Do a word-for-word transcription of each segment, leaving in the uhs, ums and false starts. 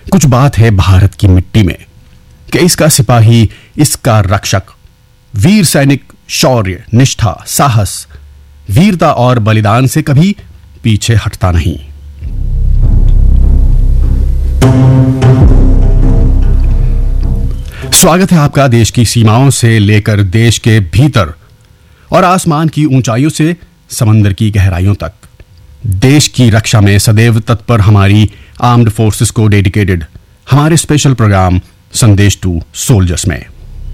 कुछ बात है भारत की मिट्टी में कि इसका सिपाही, इसका रक्षक, वीर सैनिक शौर्य, निष्ठा, साहस, वीरता और बलिदान से कभी पीछे हटता नहीं। स्वागत है आपका देश की सीमाओं से लेकर देश के भीतर और आसमान की ऊंचाइयों से समंदर की गहराइयों तक। देश की रक्षा में सदैव तत्पर हमारी आर्म्ड फोर्सेस को डेडिकेटेड हमारे स्पेशल प्रोग्राम संदेश टू सोल्जर्स में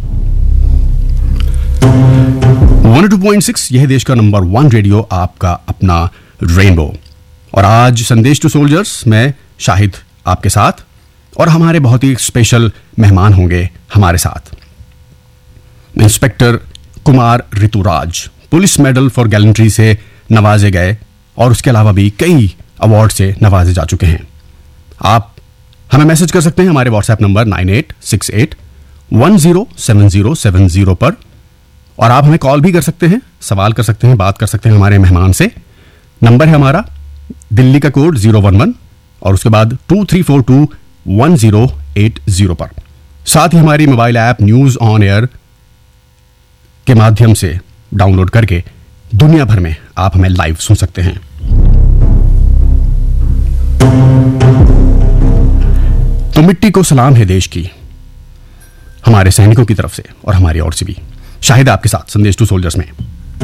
वन टू पॉइंट सिक्स यह देश का नंबर वन रेडियो, आपका अपना रेनबो। और आज संदेश टू सोल्जर्स में शाहिद आपके साथ और हमारे बहुत ही स्पेशल मेहमान होंगे हमारे साथ। Inspector Kumar Rituraj police medal for gallantry से नवाजे गए और उसके अलावा भी कई अवार्ड से नवाजे जा चुके हैं। आप हमें मैसेज कर सकते हैं हमारे WhatsApp number nine eight six eight one zero seven zero seven zero पर, और आप हमें कॉल भी कर सकते हैं, सवाल कर सकते हैं, बात कर सकते हैं हमारे मेहमान से। नंबर है हमारा दिल्ली का कोड जीरो वन वन और उसके बाद to three four to one zero eight zero पर। साथ ही हमारी mobile app news on air के माध्यम से डाउनलोड करके दुनिया भर में आप हमें लाइव सुन सकते हैं। तो मिट्टी को सलाम है देश की, हमारे सैनिकों की तरफ से और हमारी ओर से भी। शाहिद आपके साथ संदेश टू सोल्जर्स में।